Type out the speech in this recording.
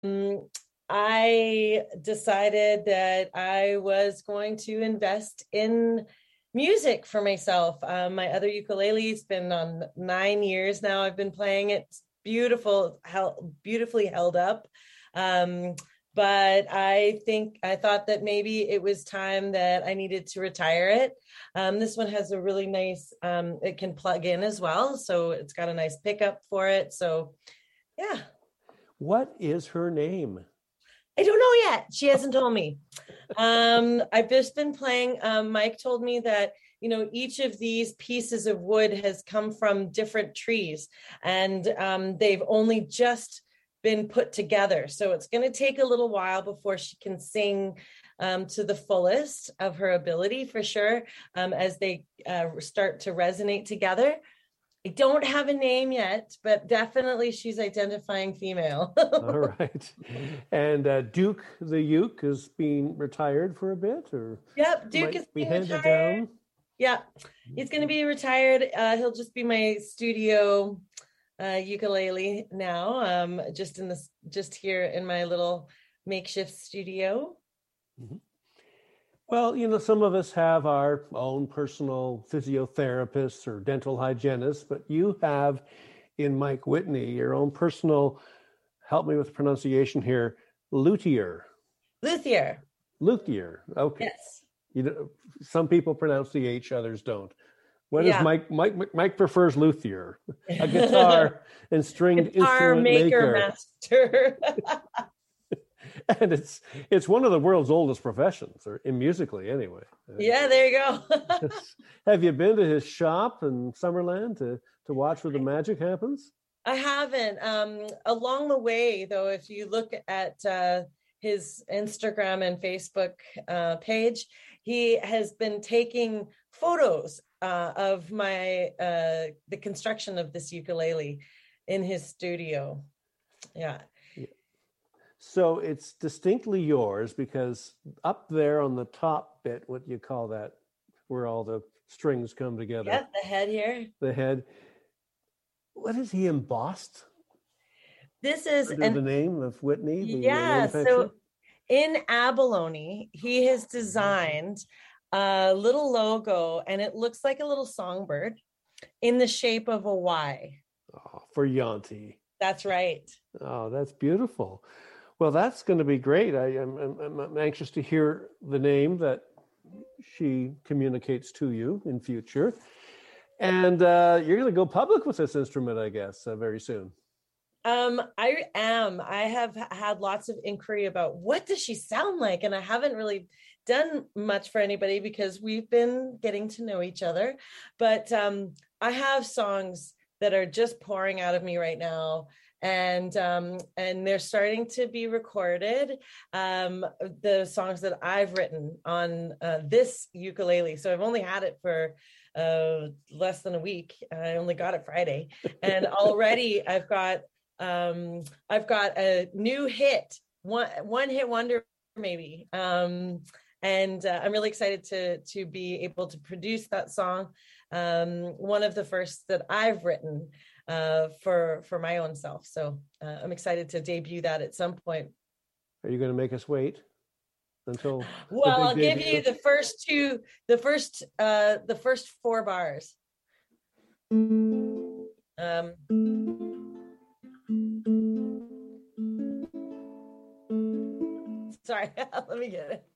Um, I decided that I was going to invest in music for myself. My other ukulele's been on 9 years now. I've been playing it. It's beautiful, beautifully held up. Um, but I thought that maybe it was time that I needed to retire it. This one has a really nice, it can plug in as well. So it's got a nice pickup for it. So yeah. What is her name? I don't know yet. She hasn't told me. I've just been playing. Mike told me that, each of these pieces of wood has come from different trees, and they've only just been put together. So it's going to take a little while before she can sing to the fullest of her ability, for sure, as they start to resonate together. I don't have a name yet, but definitely she's identifying female. All right. And Duke the Uke is being retired for a bit, or Yep, Duke is might be being handed retired. down. Yeah, he's going to be retired. He'll just be my studio ukulele now. Just here in my little makeshift studio. Mhm. Well, some of us have our own personal physiotherapists or dental hygienists, but you have in Mike Whitney your own personal, help me with pronunciation here, luthier. Luthier. Luthier. Okay. Yes. Some people pronounce the H, others don't. What is Yeah. Mike prefers luthier, a guitar and stringed Guitar instrument maker maker. master. And it's one of the world's oldest professions, or in musically anyway. Yeah, there you go. Have you been to his shop in Summerland to watch where the magic happens? I haven't. Along the way, though, if you look at his Instagram and Facebook page, he has been taking photos of the construction of this ukulele in his studio. Yeah. So it's distinctly yours because up there on the top bit, what do you call that, where all the strings come together? Yeah, the head here. The head. What is he embossed? This is Under the name of Whitney, the yeah. manufacturer? So in abalone, he has designed a little logo, and it looks like a little songbird in the shape of a Y. Oh, for Yanti. That's right. Oh, that's beautiful. Well, that's going to be great. I'm anxious to hear the name that she communicates to you in future. And you're going to go public with this instrument, I guess, very soon. I am. I have had lots of inquiry about what does she sound like, and I haven't really done much for anybody because we've been getting to know each other. But I have songs that are just pouring out of me right now, and they're starting to be recorded. The songs that I've written on this ukulele. So I've only had it for less than a week. I only got it Friday, and already I've got a new hit, one hit wonder maybe, and I'm really excited to be able to produce that song, one of the first that I've written for my own self. So I'm excited to debut that at some point. Are you going to make us wait until Well, I'll give debut? you the first four bars. Sorry, let me get it.